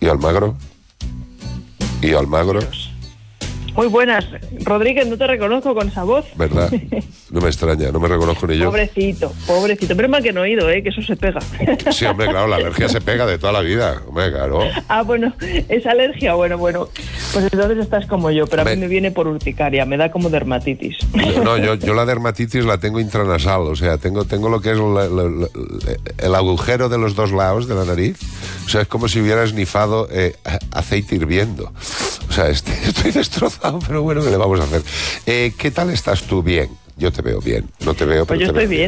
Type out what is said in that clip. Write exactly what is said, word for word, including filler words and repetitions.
¿Y Almagro? ¿Y Almagro? Muy buenas. Rodríguez, no te reconozco con esa voz. ¿Verdad? No me extraña, no me reconozco ni yo. Pobrecito, pobrecito. Pero es mal que no he oído, ¿eh? Que eso se pega. Sí, hombre, claro, la alergia se pega de toda la vida. Hombre, claro. Ah, bueno, esa alergia, bueno, bueno. Pues entonces estás como yo, pero a mí me viene por urticaria, me da como dermatitis. Yo, no, yo, yo la dermatitis la tengo intranasal, o sea, tengo, tengo lo que es la, la, la, el agujero de los dos lados de la nariz. O sea, es como si hubiera esnifado eh, aceite hirviendo. O sea, este, estoy destrozado, pero bueno, ¿qué le vamos a hacer? Eh, ¿Qué tal estás tú? Bien. Yo te veo bien. No te veo, pero pues yo te estoy veo bien.